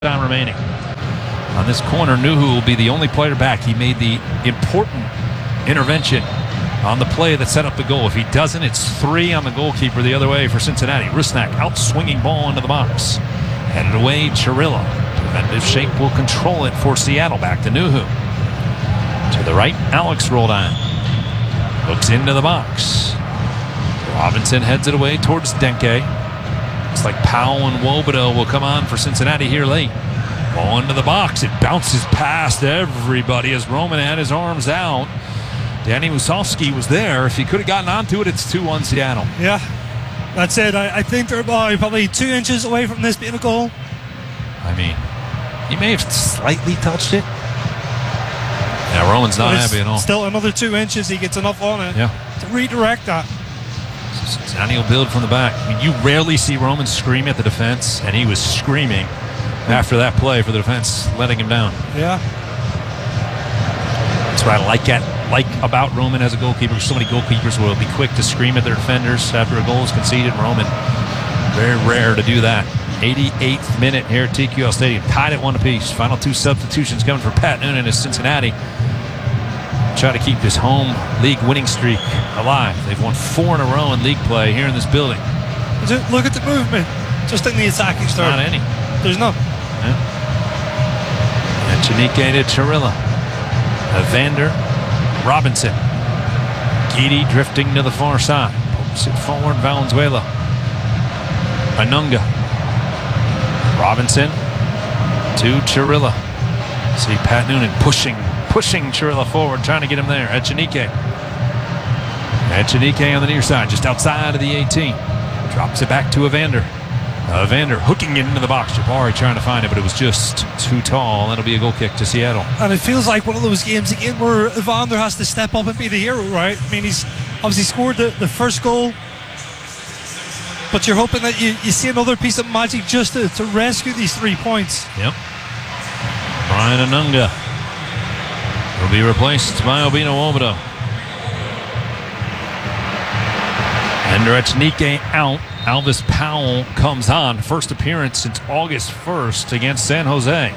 Time remaining. On this corner, Nuhu will be the only player back. He made the important intervention on the play that set up the goal. If he doesn't, it's 3 on the goalkeeper the other way for Cincinnati. Rusnak out swinging ball into the box. Headed away, Chirilla. Preventative shape will control it for Seattle. Back to Nuhu. To the right, Alex Roldan. Looks into the box. Robinson heads it away towards Denke. Looks like Powell and Wobodo will come on for Cincinnati here late. Ball into the box. It bounces past everybody as Roman had his arms out. Danny Musovski was there. If he could have gotten onto it, it's 2-1 Seattle. Yeah, that's it. I think they're probably 2 inches away from this being a goal. I mean, he may have slightly touched it. Yeah, Roman's not happy at all. Still another 2 inches. He gets enough on it to redirect that. Cincinnati will build from the back. I mean, you rarely see Roman scream at the defense, and he was screaming after that play for the defense, letting him down. Yeah. That's what I like about Roman as a goalkeeper. So many goalkeepers will be quick to scream at their defenders after a goal is conceded. Roman, very rare to do that. 88th minute here at TQL Stadium. Tied at 1 apiece. Final 2 substitutions coming for Pat Noonan as Cincinnati try to keep this home league winning streak alive. They've won 4 in a row in league play here in this building. Look at the movement. Just in the attacking start. Not any. There's none. Yeah. And Chanike to Chirilla. Evander, Robinson. Guidi drifting to the far side. Pokes it forward, Valenzuela. Anunga. Robinson to Chirilla. See Pat Noonan pushing Chirilla forward, trying to get him there. Echenique on the near side, just outside of the 18. Drops it back to Evander. Evander hooking it into the box. Jabari trying to find it, but it was just too tall. That'll be a goal kick to Seattle. And it feels like one of those games again where Evander has to step up and be the hero, right? I mean, he's obviously scored the first goal, but you're hoping that you see another piece of magic just to rescue these 3 points. Yep. Brian Anunga will be replaced by Obino Wobodo. Ender Echenique out. Alvis Powell comes on. First appearance since August 1st against San Jose.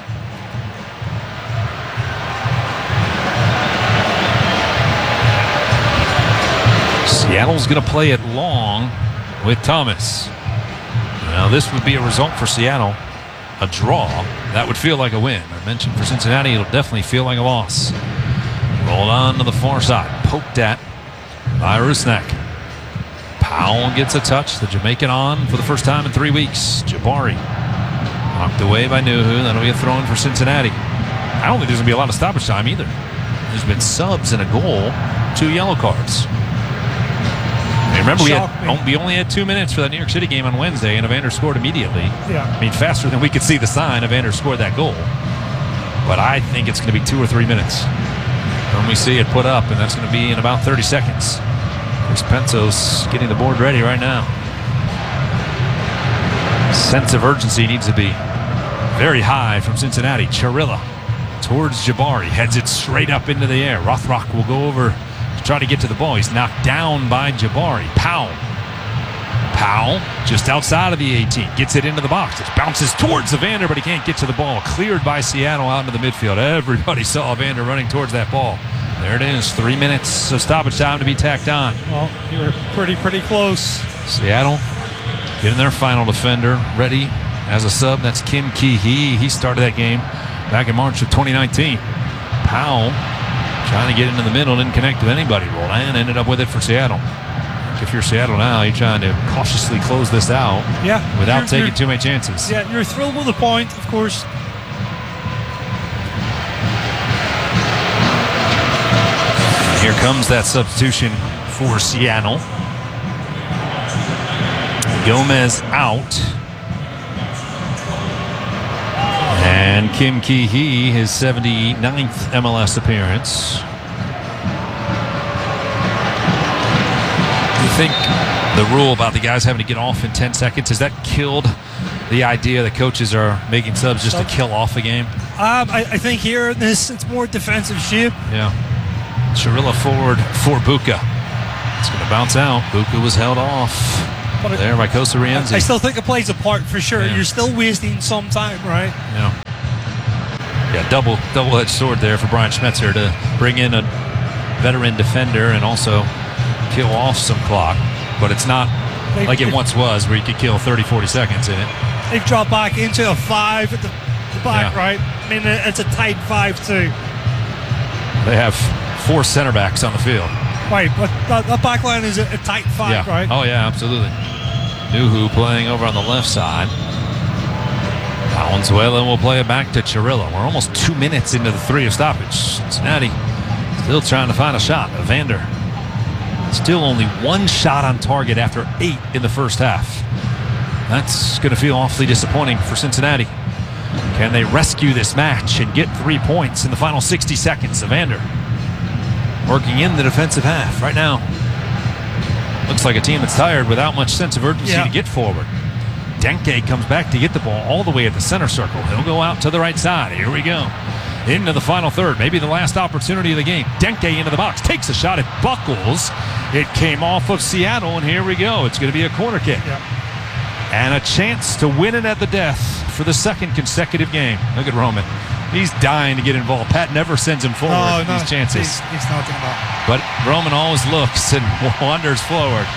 Seattle's going to play it long with Thomas. Now this would be a result for Seattle. A draw, that would feel like a win. I mentioned for Cincinnati, it'll definitely feel like a loss. Rolled on to the far side. Poked at by Rusnak. Powell gets a touch. The Jamaican on for the first time in 3 weeks. Jabari knocked away by Nuhu. That'll be a throw-in for Cincinnati. I don't think there's going to be a lot of stoppage time either. There's been subs and a goal, 2 yellow cards. And remember, we only had 2 minutes for that New York City game on Wednesday, and Evander scored immediately. Yeah. I mean, faster than we could see the sign, Evander scored that goal. But I think it's going to be 2 or 3 minutes when we see it put up, and that's going to be in about 30 seconds. Chris Pensos getting the board ready right now. Sense of urgency needs to be very high from Cincinnati. Chirilla towards Jabari. Heads it straight up into the air. Rothrock will go over to try to get to the ball. He's knocked down by Jabari. Powell just outside of the 18. Gets it into the box. It bounces towards Evander, but he can't get to the ball. Cleared by Seattle out into the midfield. Everybody saw Evander running towards that ball. There it is. 3 minutes of stoppage time to be tacked on. Well, you were pretty close. Seattle getting their final defender ready as a sub. That's Kim Ki-hee. He started that game back in March of 2019. Powell trying to get into the middle, didn't connect with anybody. Roland ended up with it for Seattle. If you're Seattle now, you're trying to cautiously close this out without taking too many chances. Yeah, you're thrilled with the point, of course. Here comes that substitution for Seattle. Gomez out. And Kim Ki-hee, his 79th MLS appearance. Do you think the rule about the guys having to get off in 10 seconds, has that killed the idea that coaches are making subs just to kill off a game? I think here in this, it's more defensive shape. Yeah. Chirilla forward for Buka. It's going to bounce out. Buka was held off there by Kosa Rienzi. I still think it plays a part for sure. Yeah. You're still wasting some time, right? Yeah, double-edged sword there for Brian Schmetzer to bring in a veteran defender and also kill off some clock. But it's not like it once was where you could kill 30, 40 seconds in it. They've dropped back into a 5 at the back, right? I mean, it's a tight 5 too. They have 4 center backs on the field. Right, but that back line is a tight 5, right? Oh, yeah, absolutely. Nuhu playing over on the left side. Valenzuela will play it back to Chirillo. We're almost 2 minutes into the 3 of stoppage. Cincinnati still trying to find a shot. Evander still only 1 shot on target after 8 in the first half. That's going to feel awfully disappointing for Cincinnati. Can they rescue this match and get 3 points in the final 60 seconds? Evander working in the defensive half right now. Looks like a team that's tired without much sense of urgency to get forward. Denke comes back to get the ball all the way at the center circle. He'll go out to the right side. Here we go. Into the final third. Maybe the last opportunity of the game. Denke into the box. Takes a shot. It buckles. It came off of Seattle, and here we go. It's going to be a corner kick. And a chance to win it at the death for the 2nd consecutive game. Look at Roman. He's dying to get involved. Pat never sends him forward these chances. He's not doing that. But Roman always looks and wanders forward.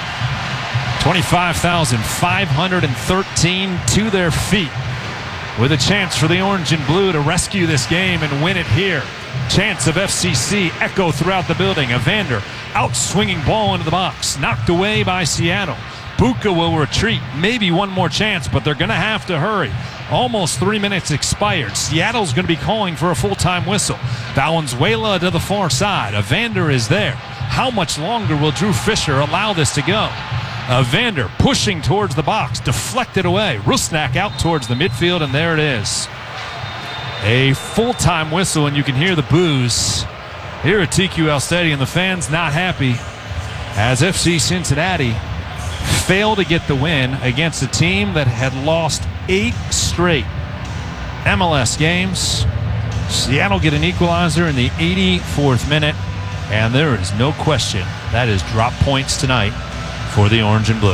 25,513 to their feet with a chance for the orange and blue to rescue this game and win it here. Chance of FCC echo throughout the building. Evander out swinging ball into the box. Knocked away by Seattle. Buka will retreat. Maybe one more chance, but they're going to have to hurry. Almost 3 minutes expired. Seattle's going to be calling for a full-time whistle. Valenzuela to the far side. Evander is there. How much longer will Drew Fisher allow this to go? Evander pushing towards the box. Deflected away. Rusnak out towards the midfield, and there it is. A full-time whistle, and you can hear the boos here at TQL Stadium. The fans not happy as FC Cincinnati fail to get the win against a team that had lost 8 straight MLS games. Seattle get an equalizer in the 84th minute, and there is no question that is drop points tonight for the orange and blue.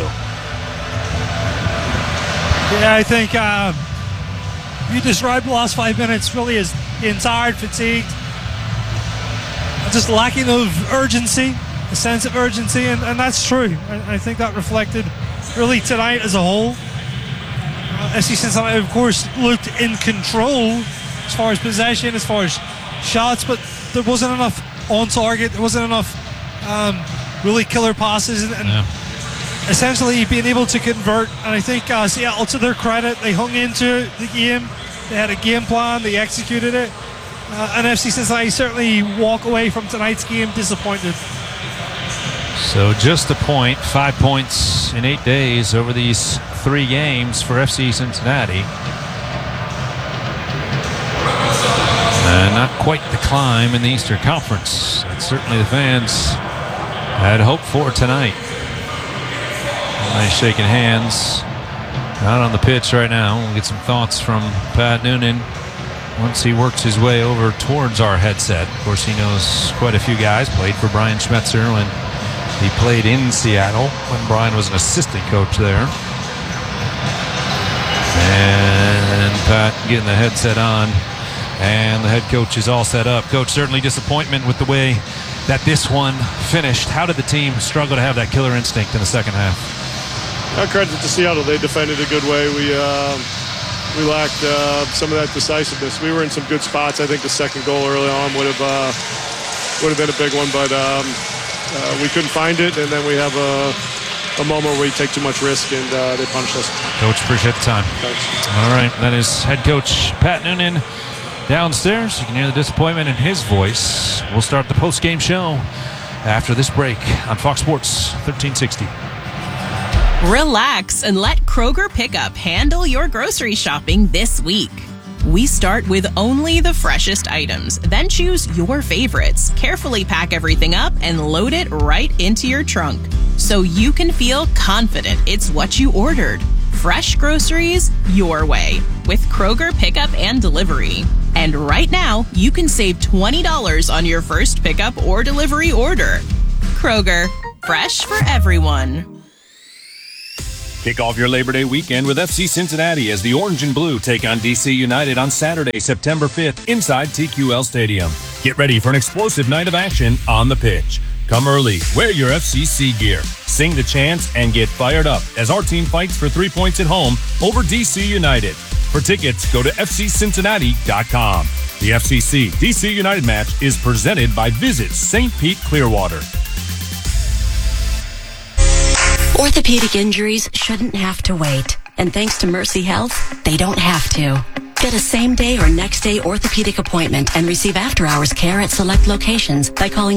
Yeah, I think you described the last 5 minutes really as being tired, fatigued, just lacking of urgency, a sense of urgency, and that's true. I think that reflected really tonight as a whole. FC Cincinnati, of course, looked in control as far as possession, as far as shots, but there wasn't enough on target. There wasn't enough really killer passes, and essentially being able to convert. And I think Seattle, to their credit, they hung into the game. They had a game plan. They executed it. And FC Cincinnati certainly walk away from tonight's game disappointed. So just a point, 5 points in 8 days over these 3 games for FC Cincinnati. And not quite the climb in the Eastern Conference that certainly the fans had hoped for tonight. Nice shaking hands out on the pitch right now. We'll get some thoughts from Pat Noonan once he works his way over towards our headset. Of course, he knows quite a few guys. Played for Brian Schmetzer when he played in Seattle, when Brian was an assistant coach there. And Pat getting the headset on, and the head coach is all set up. Coach, certainly disappointment with the way that this one finished. How did the team struggle to have that killer instinct in the second half? Credit to Seattle. They defended a good way. We lacked some of that decisiveness. We were in some good spots. I think the second goal early on would have been a big one, but we couldn't find it, and then we have a moment where we take too much risk, and they punished us. Coach, appreciate the time. Thanks. All right, that is head coach Pat Noonan downstairs. You can hear the disappointment in his voice. We'll start the post-game show after this break on Fox Sports 1360. Relax and let Kroger Pickup handle your grocery shopping this week. We start with only the freshest items, then choose your favorites, carefully pack everything up, and load it right into your trunk so you can feel confident it's what you ordered. Fresh groceries your way with Kroger Pickup and Delivery. And right now, you can save $20 on your first pickup or delivery order. Kroger, fresh for everyone. Kick off your Labor Day weekend with FC Cincinnati as the Orange and Blue take on DC United on Saturday, September 5th inside TQL Stadium. Get ready for an explosive night of action on the pitch. Come early, wear your FCC gear, sing the chants, and get fired up as our team fights for 3 points at home over DC United. For tickets, go to FCCincinnati.com. The FCC DC United match is presented by Visit St. Pete Clearwater. Orthopedic injuries shouldn't have to wait. And thanks to Mercy Health, they don't have to. Get a same-day or next-day orthopedic appointment and receive after-hours care at select locations by calling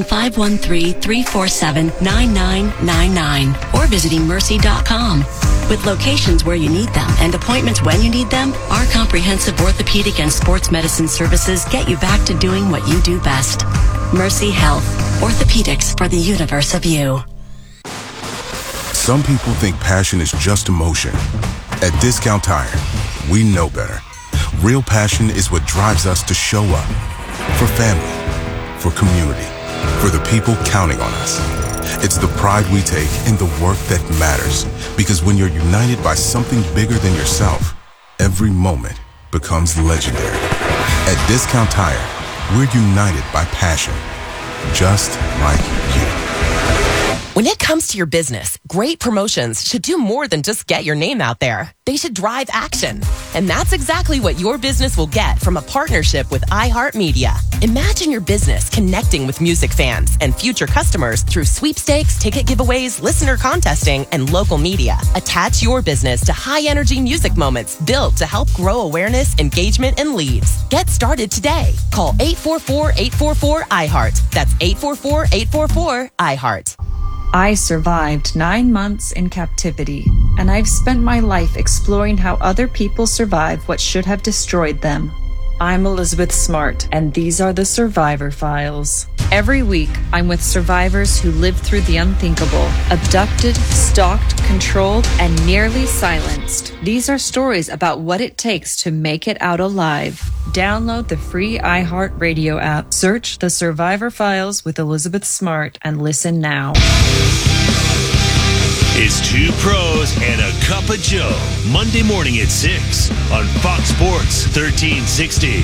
513-347-9999 or visiting mercy.com. With locations where you need them and appointments when you need them, our comprehensive orthopedic and sports medicine services get you back to doing what you do best. Mercy Health. Orthopedics for the universe of you. Some people think passion is just emotion. At Discount Tire, we know better. Real passion is what drives us to show up. For family, for community, for the people counting on us. It's the pride we take in the work that matters. Because when you're united by something bigger than yourself, every moment becomes legendary. At Discount Tire, we're united by passion. Just like you. When it comes to your business, great promotions should do more than just get your name out there. They should drive action. And that's exactly what your business will get from a partnership with iHeartMedia. Imagine your business connecting with music fans and future customers through sweepstakes, ticket giveaways, listener contesting, and local media. Attach your business to high-energy music moments built to help grow awareness, engagement, and leads. Get started today. Call 844-844-IHEART. That's 844-844-IHEART. I survived 9 months in captivity, and I've spent my life exploring how other people survive what should have destroyed them. I'm Elizabeth Smart, and these are the Survivor Files. Every week, I'm with survivors who lived through the unthinkable, abducted, stalked, controlled, and nearly silenced. These are stories about what it takes to make it out alive. Download the free iHeartRadio app, search The Survivor Files with Elizabeth Smart, and listen now. It's Two Pros and a Cup of Joe, Monday morning at 6 on Fox Sports 1360.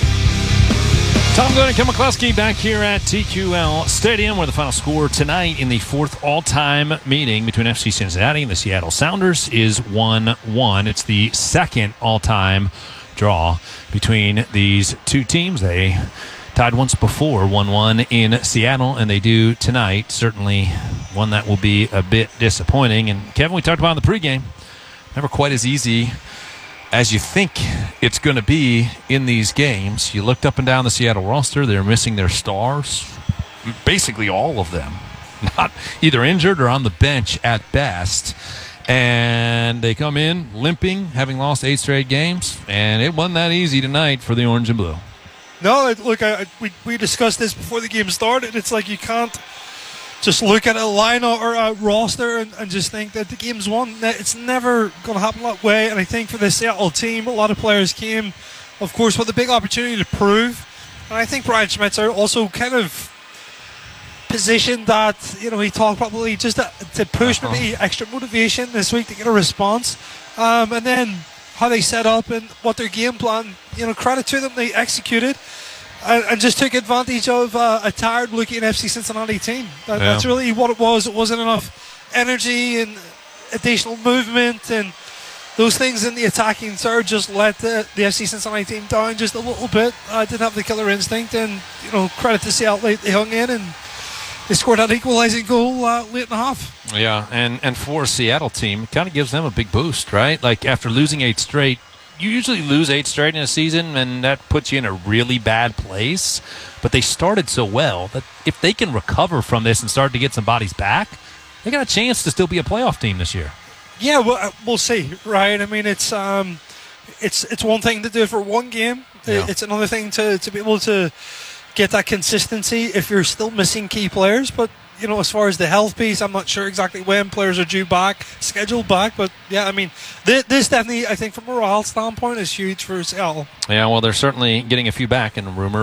Tom Glenn and Ken McCluskey back here at TQL Stadium, where the final score tonight in the fourth all-time meeting between FC Cincinnati and the Seattle Sounders is 1-1. It's the second all-time draw between these two teams. They tied once before, 1-1 in Seattle, and they do tonight. Certainly one that will be a bit disappointing. And Kevin, we talked about in the pregame, never quite as easy as you think it's going to be in these games. You looked up and down the Seattle roster. They're missing their stars, basically all of them, not either injured or on the bench at best. And they come in limping, having lost 8 straight games, and it wasn't that easy tonight for the Orange and Blue. No, look, we discussed this before the game started. It's like you can't just look at a lineup or a roster and just think that the game's won. It's never going to happen that way. And I think for the Seattle team, a lot of players came, of course, with a big opportunity to prove. And I think Brian Schmetzer also kind of positioned that, he talked probably just to push maybe extra motivation this week to get a response. And then how they set up and what their game plan, credit to them, they executed. And just took advantage of a tired-looking FC Cincinnati team. That's really what it was. It wasn't enough energy and additional movement and those things in the attacking third just let the FC Cincinnati team down just a little bit. Didn't have the killer instinct, and credit to Seattle, they hung in and they scored that equalizing goal late in the half. Yeah, and for a Seattle team, it kind of gives them a big boost, right? Like after losing 8 straight. You usually lose 8 straight in a season, and that puts you in a really bad place. But they started so well that if they can recover from this and start to get some bodies back, they got a chance to still be a playoff team this year. Yeah, well, we'll see, right? I mean, it's one thing to do it for one game. Yeah. It's another thing to be able to get that consistency if you're still missing key players. But as far as the health piece, I'm not sure exactly when players are scheduled back. But, yeah, I mean, this definitely, I think, from a morale standpoint, is huge for Seattle. Yeah, well, they're certainly getting a few back in Romero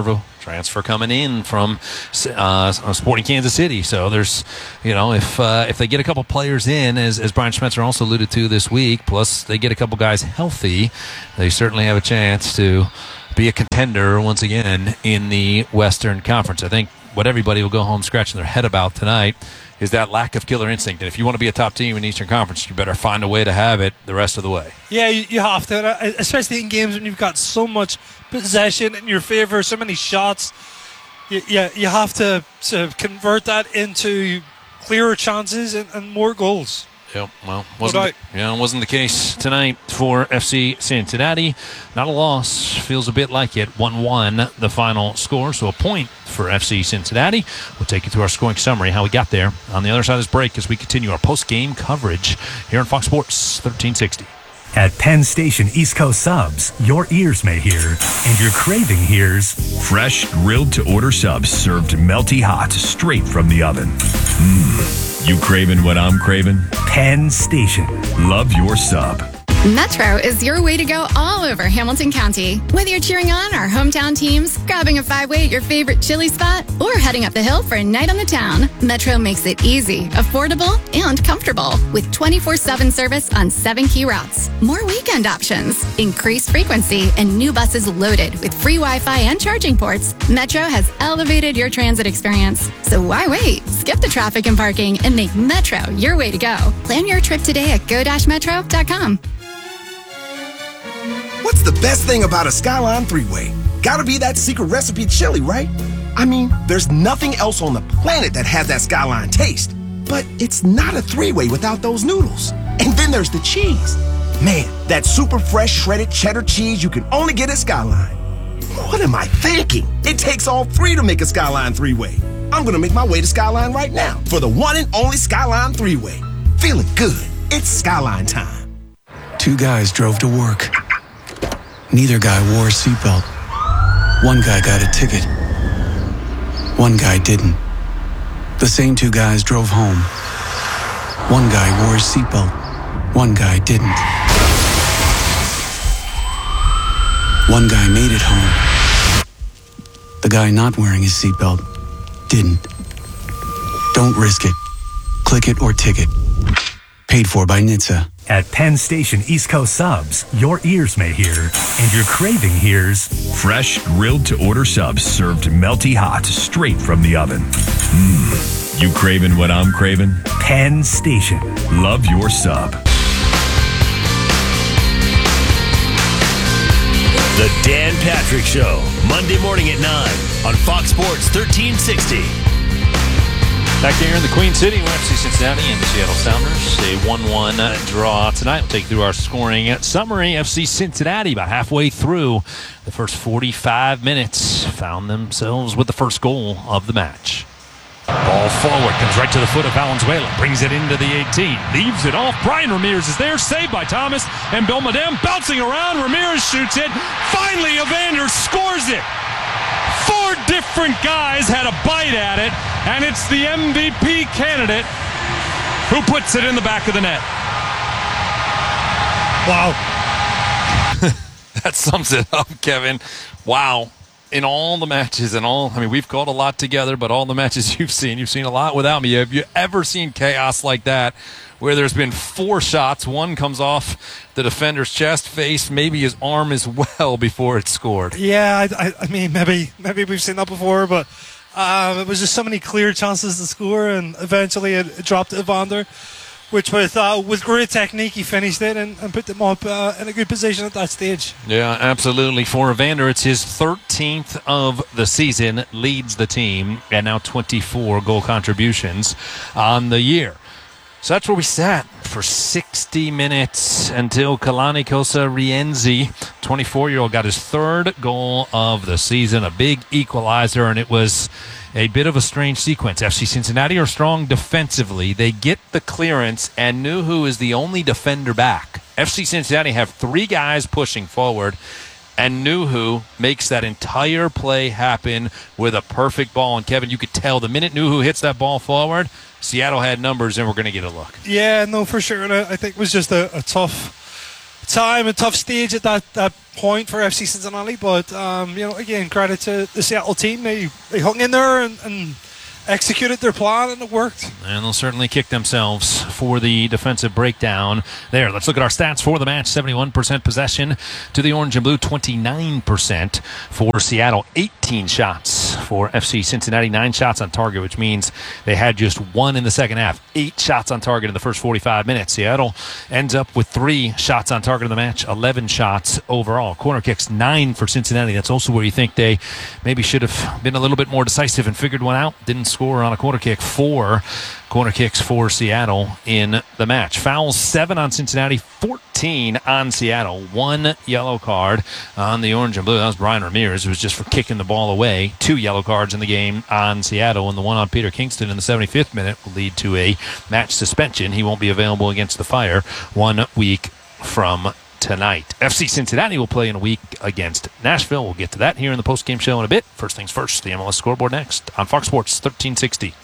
transfer coming in from Sporting Kansas City. So there's, if they get a couple players in, as Brian Schmetzer also alluded to this week, plus they get a couple guys healthy, they certainly have a chance to be a contender once again in the Western Conference. I think what everybody will go home scratching their head about tonight is that lack of killer instinct. And if you want to be a top team in the Eastern Conference, you better find a way to have it the rest of the way. Yeah, you have to, especially in games when you've got so much possession in your favor, so many shots. You have to convert that into clearer chances and more goals. Yep. Well, wasn't the case tonight for FC Cincinnati. Not a loss. Feels a bit like it. 1-1 the final score. So a point for FC Cincinnati. We'll take you through our scoring summary, how we got there on the other side of this break as we continue our post-game coverage here on Fox Sports 1360. At Penn Station East Coast Subs, your ears may hear, and your craving hears. Fresh grilled to order subs served melty hot straight from the oven. You craving what I'm craving? Penn Station. Love your sub. Metro is your way to go all over Hamilton County. Whether you're cheering on our hometown teams, grabbing a 5-way at your favorite chili spot, or heading up the hill for a night on the town, Metro makes it easy, affordable, and comfortable with 24/7 service on 7 key routes. More weekend options, increased frequency, and new buses loaded with free Wi-Fi and charging ports. Metro has elevated your transit experience. So why wait? Skip the traffic and parking and make Metro your way to go. Plan your trip today at go-metro.com. What's the best thing about a Skyline 3-Way? Gotta be that secret recipe chili, right? I mean, there's nothing else on the planet that has that Skyline taste. But it's not a 3-Way without those noodles. And then there's the cheese. Man, that super fresh shredded cheddar cheese you can only get at Skyline. What am I thinking? It takes all 3 to make a Skyline 3-Way. I'm gonna make my way to Skyline right now for the one and only Skyline 3-Way. Feeling good. It's Skyline time. 2 guys drove to work. Neither guy wore a seatbelt. One guy got a ticket. One guy didn't. The same 2 guys drove home. One guy wore his seatbelt. One guy didn't. One guy made it home. The guy not wearing his seatbelt didn't. Don't risk it. Click it or ticket. Paid for by NHTSA. At Penn Station East Coast Subs, your ears may hear, and your craving hears. Fresh grilled to order subs served melty hot straight from the oven. You craving what I'm craving? Penn Station. Love your sub. The Dan Patrick Show, Monday morning at 9 on Fox Sports 1360. Back here in the Queen City, FC Cincinnati and the Seattle Sounders. A 1-1 draw tonight. We'll take you through our scoring summary. FC Cincinnati, about halfway through the first 45 minutes, found themselves with the first goal of the match. Ball forward, comes right to the foot of Valenzuela, brings it into the 18, leaves it off. Brian Ramirez is there, saved by Thomas, and Bill Madem bouncing around. Ramirez shoots it. Finally, Evander scores it. 4 different guys had a bite at it, and it's the MVP candidate who puts it in the back of the net. Wow. That sums it up, Kevin. Wow. In all the matches we've called a lot together, but all the matches you've seen a lot without me. Have you ever seen chaos like that where there's been 4 shots, one comes off the defender's chest, face, maybe his arm as well before it's scored? Yeah, I mean, maybe we've seen that before, but it was just so many clear chances to score, and eventually it dropped to Evander, which with great technique, he finished it and put them up in a good position at that stage. Yeah, absolutely. For Evander, it's his 13th of the season, leads the team, and now 24 goal contributions on the year. So that's where we sat for 60 minutes until Kalani Kosa Rienzi, 24-year-old, got his 3rd goal of the season, a big equalizer, and it was a bit of a strange sequence. FC Cincinnati are strong defensively. They get the clearance, and Nuhu is the only defender back. FC Cincinnati have 3 guys pushing forward, and Nuhu makes that entire play happen with a perfect ball. And Kevin, you could tell the minute Nuhu hits that ball forward, Seattle had numbers, and we're going to get a look. Yeah, no, for sure. And I think it was just a tough time and tough stage at that point for FC Cincinnati. But, again, credit to the Seattle team. They hung in there and executed their plan, and it worked. And they'll certainly kick themselves for the defensive breakdown there. Let's look at our stats for the match. 71% possession to the Orange and Blue, 29% for Seattle. 18 shots for FC Cincinnati, 9 shots on target, which means they had just 1 in the second half. 8 shots on target in the first 45 minutes. Seattle ends up with 3 shots on target in the match, 11 shots overall. Corner kicks, 9 for Cincinnati. That's also where you think they maybe should have been a little bit more decisive and figured one out. Didn't score on a corner kick. 4 corner kicks for Seattle in the match. Fouls, 7 on Cincinnati, 14 on Seattle. 1 yellow card on the Orange and Blue. That was Brian Ramirez. It was just for kicking the ball away. 2 yellow cards in the game on Seattle, and the one on Peter Kingston in the 75th minute will lead to a match suspension. He won't be available against the Fire 1 week from tonight. FC Cincinnati will play in a week against Nashville. We'll get to that here in the postgame show in a bit. First things first, the MLS scoreboard next on Fox Sports 1360.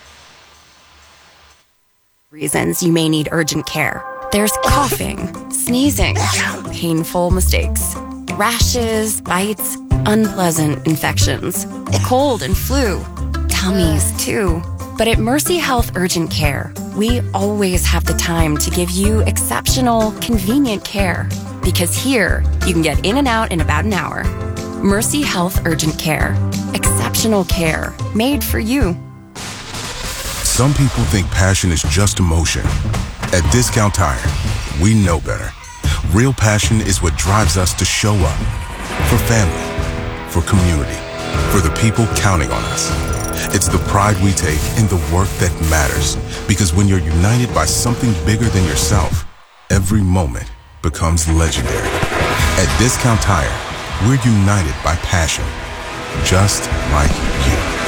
Reasons you may need urgent care. There's coughing, sneezing, painful mistakes, rashes, bites, unpleasant infections, a cold and flu, tummies too. But at Mercy Health Urgent Care, we always have the time to give you exceptional, convenient care. Because here, you can get in and out in about an hour. Mercy Health Urgent Care. Exceptional care made for you. Some people think passion is just emotion. At Discount Tire, we know better. Real passion is what drives us to show up. For family, for community, for the people counting on us. It's the pride we take in the work that matters. Because when you're united by something bigger than yourself, every moment becomes legendary. At Discount Tire, we're united by passion. Just like you.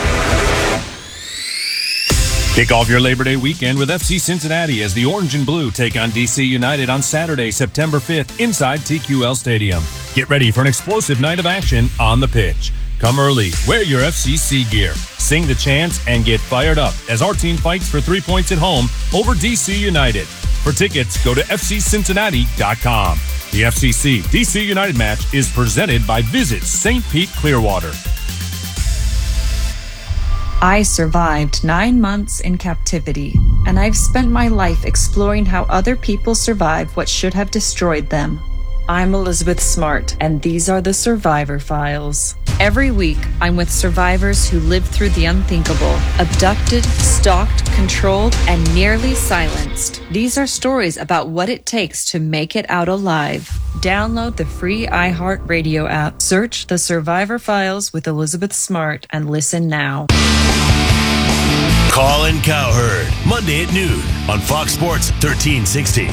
Kick off your Labor Day weekend with FC Cincinnati as the Orange and Blue take on DC United on Saturday, September 5th inside TQL Stadium. Get ready for an explosive night of action on the pitch. Come early, wear your FCC gear, sing the chants, and get fired up as our team fights for 3 points at home over DC United. For tickets, go to FCCincinnati.com. The FCC DC United match is presented by Visit St. Pete Clearwater. I survived 9 months in captivity, and I've spent my life exploring how other people survived what should have destroyed them. I'm Elizabeth Smart, and these are the Survivor Files. Every week, I'm with survivors who lived through the unthinkable, abducted, stalked, controlled, and nearly silenced. These are stories about what it takes to make it out alive. Download the free iHeartRadio app, search The Survivor Files with Elizabeth Smart, and listen now. Colin Cowherd, Monday at noon on Fox Sports 1360.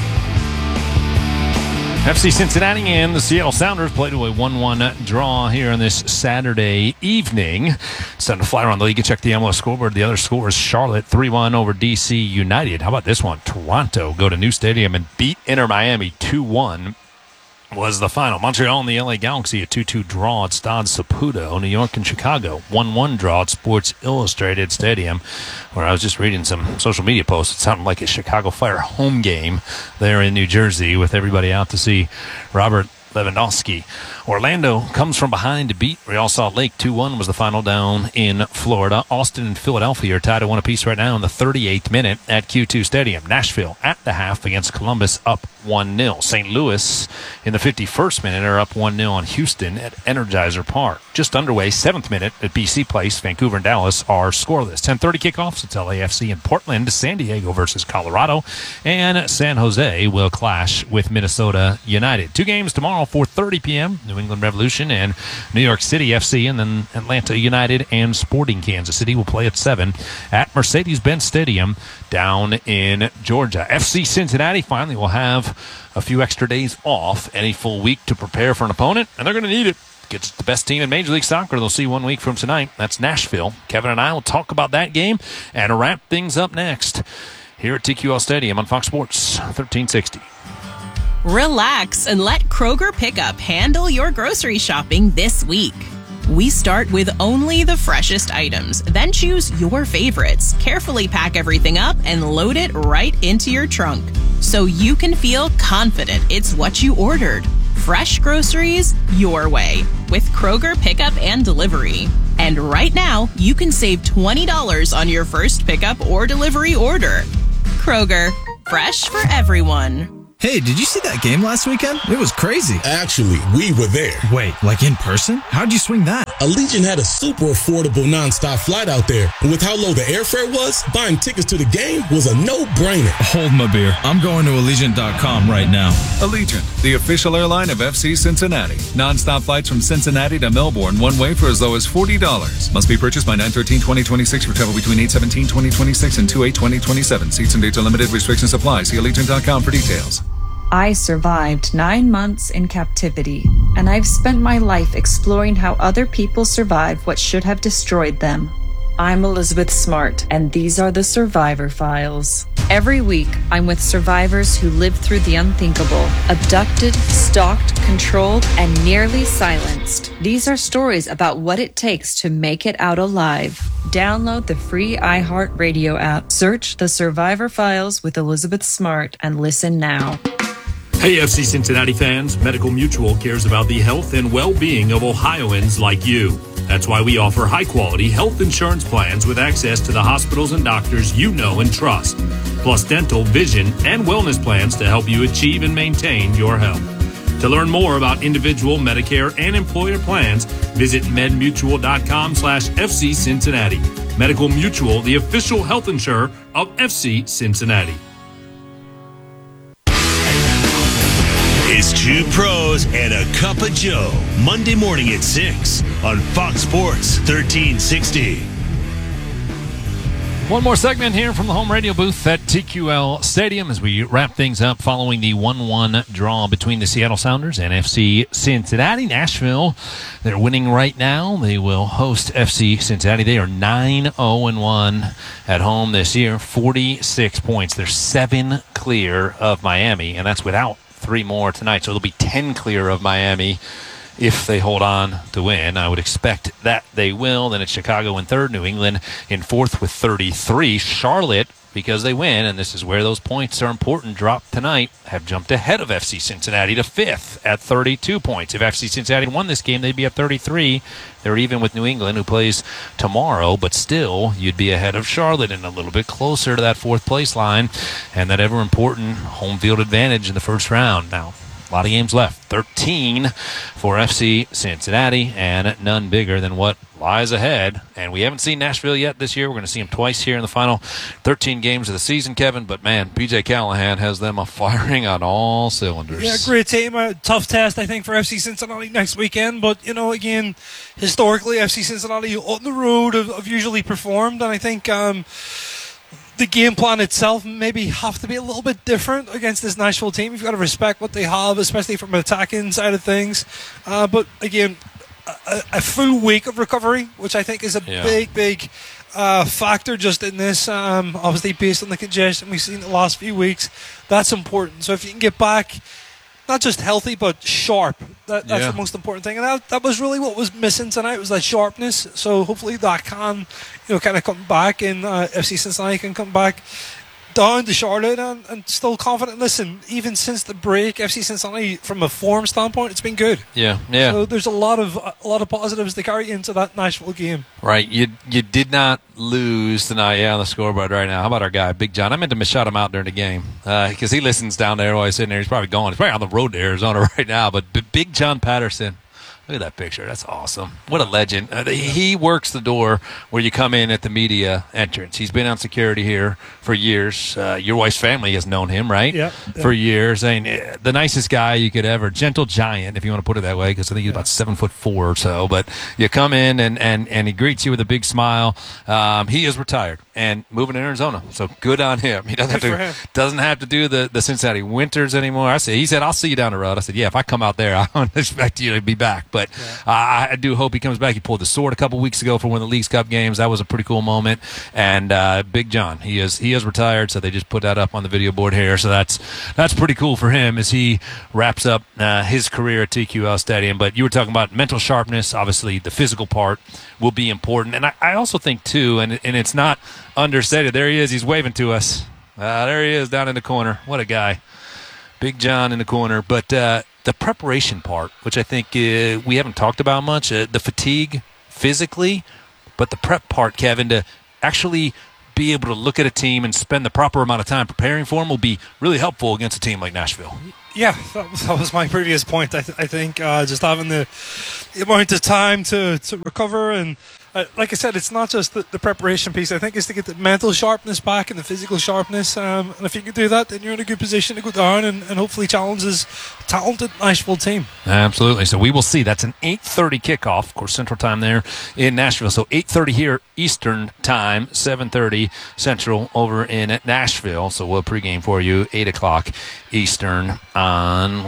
FC Cincinnati and the Seattle Sounders played to a 1-1 draw here on this Saturday evening. It's time to fly around the league and check the MLS scoreboard. The other score is Charlotte 3-1 over DC United. How about this one? Toronto go to New Stadium and beat Inter Miami 2-1. Was the final. Montreal and the LA Galaxy, a 2-2 draw at Stade Saputo. New York and Chicago, 1-1 draw at Sports Illustrated Stadium, where I was just reading some social media posts. It sounded like a Chicago Fire home game there in New Jersey with everybody out to see Robert Lewandowski. Orlando comes from behind to beat Real Salt Lake. 2-1 was the final down in Florida. Austin and Philadelphia are tied at 1 apiece right now in the 38th minute at Q2 Stadium. Nashville at the half against Columbus up 1-0. St. Louis in the 51st minute are up 1-0 on Houston at Energizer Park. Just underway, 7th minute at BC Place. Vancouver and Dallas are scoreless. 10:30 kickoffs. It's LAFC in Portland. San Diego versus Colorado. And San Jose will clash with Minnesota United. 2 games tomorrow, 4:30 p.m. New England Revolution and New York City FC, and then Atlanta United and Sporting Kansas City will play at 7 at Mercedes-Benz Stadium down in Georgia. FC Cincinnati finally will have a few extra days off and a full week to prepare for an opponent, and they're going to need it. Gets the best team in Major League Soccer they'll see 1 week from tonight. That's Nashville. Kevin and I will talk about that game and wrap things up next here at TQL Stadium on Fox Sports 1360. Relax and let Kroger Pickup handle your grocery shopping this week. We start with only the freshest items, then choose your favorites, carefully pack everything up, and load it right into your trunk, so you can feel confident it's what you ordered. Fresh groceries your way with Kroger Pickup and Delivery. And right now, you can save $20 on your first pickup or delivery order. Kroger, fresh for everyone. Hey, did you see that game last weekend? It was crazy. Actually, we were there. Wait, like in person? How'd you swing that? Allegiant had a super affordable nonstop flight out there. And with how low the airfare was, buying tickets to the game was a no-brainer. Hold my beer. I'm going to Allegiant.com right now. Allegiant, the official airline of FC Cincinnati. Nonstop flights from Cincinnati to Melbourne, one way for as low as $40. Must be purchased by 9/13/2026 for travel between 8/17/2026 and 2/8/2027. Seats and dates are limited. Restrictions apply. See Allegiant.com for details. I survived 9 months in captivity, and I've spent my life exploring how other people survive what should have destroyed them. I'm Elizabeth Smart, and these are the Survivor Files. Every week, I'm with survivors who lived through the unthinkable, abducted, stalked, controlled, and nearly silenced. These are stories about what it takes to make it out alive. Download the free iHeartRadio app, search The Survivor Files with Elizabeth Smart, and listen now. Hey, FC Cincinnati fans, Medical Mutual cares about the health and well-being of Ohioans like you. That's why we offer high-quality health insurance plans with access to the hospitals and doctors you know and trust, plus dental, vision, and wellness plans to help you achieve and maintain your health. To learn more about individual Medicare and employer plans, visit medmutual.com/FC Cincinnati. Medical Mutual, the official health insurer of FC Cincinnati. It's Two Pros and a Cup of Joe, Monday morning at 6 on Fox Sports 1360. One more segment here from the home radio booth at TQL Stadium as we wrap things up following the 1-1 draw between the Seattle Sounders and FC Cincinnati. Nashville, they're winning right now. They will host FC Cincinnati. They are 9-0-1 at home this year, 46 points. They're 7 clear of Miami, and that's without 3 more tonight. So it'll be 10 clear of Miami if they hold on to win. I would expect that they will. Then it's Chicago in 3rd, New England in 4th with 33. Charlotte, because they win, and this is where those points are important, drop tonight, have jumped ahead of FC Cincinnati to 5th at 32 points. If FC Cincinnati won this game, they'd be at 33. They're even with New England, who plays tomorrow, but still, you'd be ahead of Charlotte and a little bit closer to that 4th place line and that ever-important home field advantage in the first round. Now, a lot of games left. 13 for FC Cincinnati, and none bigger than what lies ahead. And we haven't seen Nashville yet this year. We're going to see them twice here in the final 13 games of the season, Kevin. But, man, P.J. Callahan has them firing on all cylinders. Yeah, great team. A tough test, I think, for FC Cincinnati next weekend. But, you know, again, historically, FC Cincinnati on the road have usually performed. And I think the game plan itself maybe have to be a little bit different against this Nashville team. You've got to respect what they have, especially from an attacking side of things. But again, a full week of recovery, which I think is a big factor just in this. Obviously, based on the congestion we've seen the last few weeks, that's important. So if you can get back not just healthy, but sharp. That's the most important thing. And that was really what was missing tonight, was that sharpness. So hopefully that can, kind of come back, and FC Cincinnati can come back down to Charlotte and still confident. Listen, even since the break, FC Cincinnati, from a form standpoint, it's been good. Yeah. So there's a lot of positives to carry into that Nashville game. Right. You did not lose tonight, on the scoreboard right now. How about our guy, Big John? I meant to shout him out during the game because he listens down there while he's sitting there. He's probably going. He's probably on the road to Arizona right now. But Big John Patterson, look at that picture. That's awesome. What a legend. He works the door where you come in at the media entrance. He's been on security here for years. Your wife's family has known him, right? Yeah. For years. I mean, the nicest guy you could ever. Gentle giant, if you want to put it that way, because I think he's about 7'4" or so. But you come in and he greets you with a big smile. He is retired and moving to Arizona. So good on him. He doesn't have to do the Cincinnati winters anymore. He said, I'll see you down the road. I said, yeah, if I come out there, I don't expect you to be back. But I do hope he comes back. He pulled the sword a couple weeks ago for one of the Leagues Cup games. That was a pretty cool moment. And Big John, he is retired, so they just put that up on the video board here. So that's pretty cool for him as he wraps up his career at TQL Stadium. But you were talking about mental sharpness. Obviously, the physical part will be important. And I also think, too, and it's not understated, there he is. He's waving to us. There he is down in the corner. What a guy. Big John in the corner. But the preparation part, which I think we haven't talked about much, the fatigue physically, but the prep part, Kevin, to actually be able to look at a team and spend the proper amount of time preparing for them will be really helpful against a team like Nashville. Yeah, that was my previous point. I think just having the amount of time to recover and like I said, it's not just the preparation piece. I think it's to get the mental sharpness back and the physical sharpness. And if you can do that, then you're in a good position to go down and hopefully challenge this talented Nashville team. Absolutely. So we will see. That's an 8:30 kickoff, of course, Central Time there in Nashville. So 8:30 here Eastern Time, 7:30 Central over in Nashville. So we'll pregame for you 8 o'clock Eastern on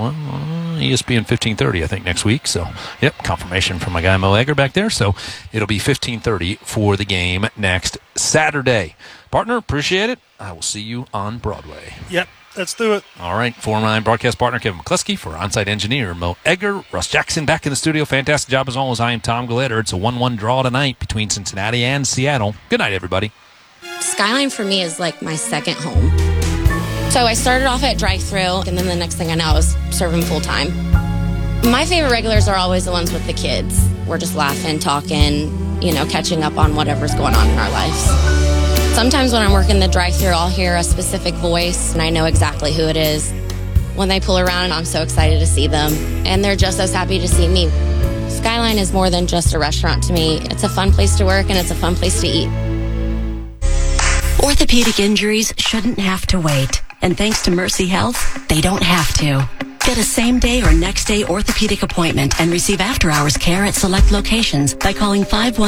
ESPN 15:30, I think, next week. So, yep, confirmation from my guy Mo Egger back there. So it'll be 15:30 for the game next Saturday. Partner, appreciate it. I will see you on Broadway. Yep, let's do it. All right, for my broadcast partner Kevin McCluskey, for on-site engineer Mo Egger, Russ Jackson back in the studio. Fantastic job as always. I am Tom Glitter. It's a 1-1 draw tonight between Cincinnati and Seattle. Good night, everybody. Skyline for me is like my second home. So I started off at drive-thru, and then the next thing I know, I was serving full-time. My favorite regulars are always the ones with the kids. We're just laughing, talking, catching up on whatever's going on in our lives. Sometimes when I'm working the drive-thru, I'll hear a specific voice, and I know exactly who it is. When they pull around, I'm so excited to see them, and they're just as happy to see me. Skyline is more than just a restaurant to me. It's a fun place to work, and it's a fun place to eat. Orthopedic injuries shouldn't have to wait. And thanks to Mercy Health, they don't have to. Get a same-day or next-day orthopedic appointment and receive after-hours care at select locations by calling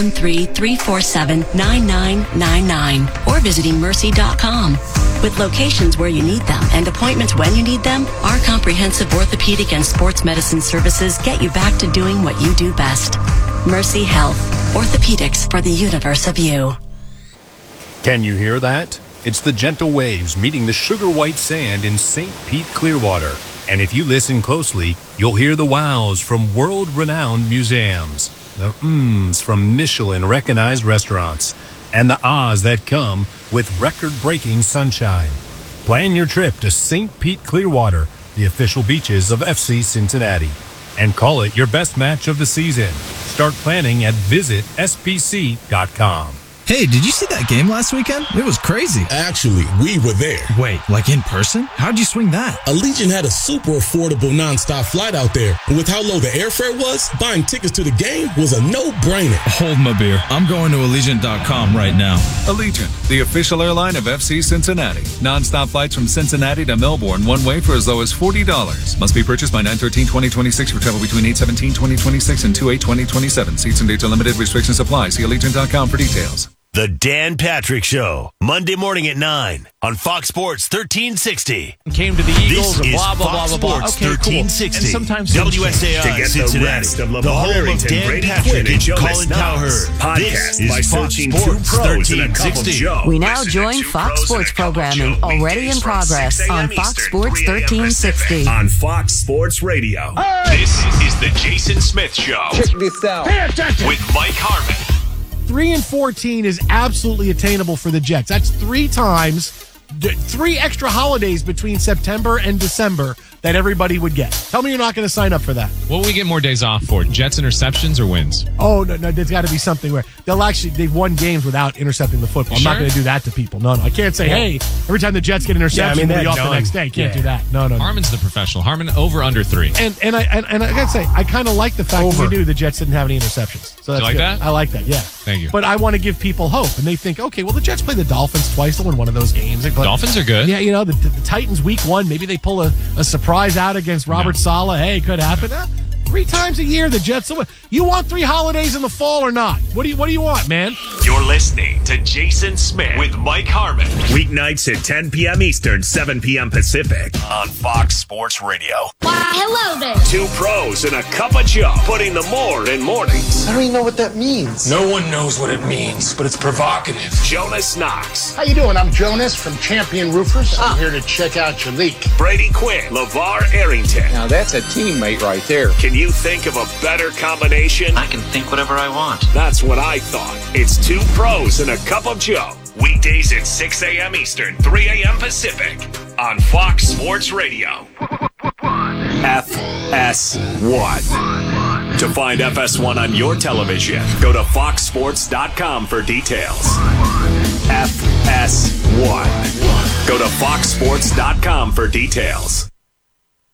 513-347-9999 or visiting mercy.com. With locations where you need them and appointments when you need them, our comprehensive orthopedic and sports medicine services get you back to doing what you do best. Mercy Health. Orthopedics for the universe of you. Can you hear that? It's the gentle waves meeting the sugar white sand in St. Pete, Clearwater. And if you listen closely, you'll hear the wows from world-renowned museums, the mms from Michelin-recognized restaurants, and the ahs that come with record-breaking sunshine. Plan your trip to St. Pete, Clearwater, the official beaches of FC Cincinnati, and call it your best match of the season. Start planning at visitspc.com. Hey, did you see that game last weekend? It was crazy. Actually, we were there. Wait, like in person? How'd you swing that? Allegiant had a super affordable nonstop flight out there. And with how low the airfare was, buying tickets to the game was a no-brainer. Hold my beer. I'm going to Allegiant.com right now. Allegiant, the official airline of FC Cincinnati. Non-stop flights from Cincinnati to Melbourne, one way for as low as $40. Must be purchased by 9/13/2026 for travel between 8/17/2026 and 2/8/2027. Seats and dates are limited. Restrictions apply. See Allegiant.com for details. The Dan Patrick Show, Monday morning at 9 on Fox Sports 1360. Came to the Eagles this and blah, is blah, Fox blah, blah, blah. Sports Okay, 1360. cool. And sometimes WSAI to get Cincinnati. the rest of The LeVar home of Arrington, Dan Brady Patrick Quinn, and Jonas Colin Knox. Cowherd. Podcast This by is Fox searching Sports two pros and a cup of 1360. Joe. We now Listen to join Two Fox Pros Sports and a Cup of programming Joe already in weekdays from progress 6 a.m. on Fox Eastern, Sports 3 a.m. 1360. On Fox Sports Radio. This is the Jason Smith Show. Check this out. With Mike Harmon. 3-14 is absolutely attainable for the Jets. That's 3 extra holidays between September and December that everybody would get. Tell me you're not going to sign up for that. What will we get more days off for? Jets interceptions or wins? Oh, no, there's got to be something where they've won games without intercepting the football. I'm not going to do that to people. No, I can't say, hey, every time the Jets get an interception, we'll be off the next day. Can't do that. No. Harmon's the professional. Harmon over under 3. And I got to say, I kind of like the fact that we knew the Jets didn't have any interceptions. So that's you like good. that? I like that, yeah. Thank you. But I want to give people hope. And they think, okay, well, the Jets play the Dolphins twice. They'll win one of those games. Dolphins are good. Yeah, the Titans week 1, maybe they pull a surprise out against Robert Saleh. Hey, it could happen. 3 times a year, the Jets will win. You want 3 holidays in the fall or not? What do you want, man? You're listening to Jason Smith with Mike Harmon. Weeknights at 10 p.m. Eastern, 7 p.m. Pacific on Fox Sports Radio. Why, hello there. Two pros and a cup of Joe, putting the more in mornings. I don't even know what that means. No one knows what it means, but it's provocative. Jonas Knox. How you doing? I'm Jonas from Champion Roofers. I'm here to check out your leak. Brady Quinn. LeVar Arrington. Now that's a teammate right there. Can you think of a better combination? I can think whatever I want. That's what I thought. It's two pros and a cup of Joe. Weekdays at 6 a.m. Eastern, 3 a.m. Pacific on Fox Sports Radio. FS1. To find FS1 on your television, go to foxsports.com for details. FS1. Go to foxsports.com for details.